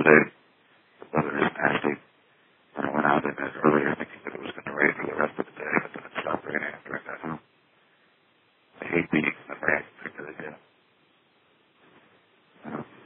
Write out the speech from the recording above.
today. The weather is nasty. When I went out in it earlier thinking that it was going to rain for the rest of the day, but then it stopped raining after I got home. I hate being in the rain. I really do.